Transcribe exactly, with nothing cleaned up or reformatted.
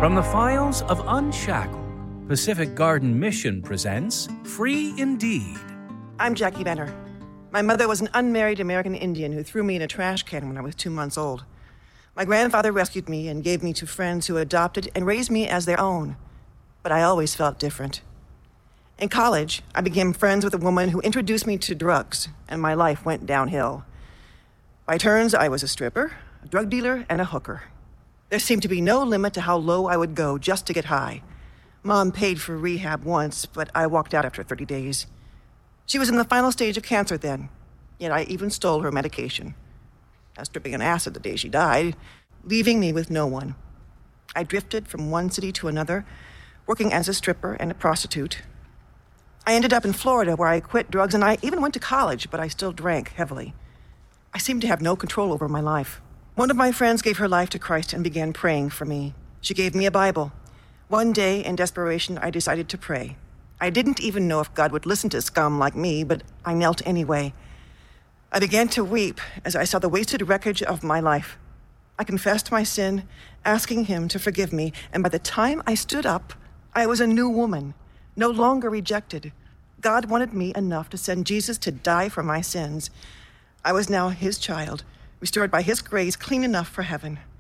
From the files of Unshackled, Pacific Garden Mission presents Free Indeed. I'm Jackie Benner. My mother was an unmarried American Indian who threw me in a trash can when I was two months old. My grandfather rescued me and gave me to friends who adopted and raised me as their own. But I always felt different. In college, I became friends with a woman who introduced me to drugs, and my life went downhill. By turns, I was a stripper, a drug dealer, and a hooker. There seemed to be no limit to how low I would go just to get high. Mom paid for rehab once, but I walked out after thirty days. She was in the final stage of cancer then, yet I even stole her medication. I was tripping on acid the day she died, leaving me with no one. I drifted from one city to another, working as a stripper and a prostitute. I ended up in Florida where I quit drugs and I even went to college, but I still drank heavily. I seemed to have no control over my life. One of my friends gave her life to Christ and began praying for me. She gave me a Bible. One day, in desperation, I decided to pray. I didn't even know if God would listen to scum like me, but I knelt anyway. I began to weep as I saw the wasted wreckage of my life. I confessed my sin, asking him to forgive me, and by the time I stood up, I was a new woman, no longer rejected. God wanted me enough to send Jesus to die for my sins. I was now his child, restored by his grace, clean enough for heaven.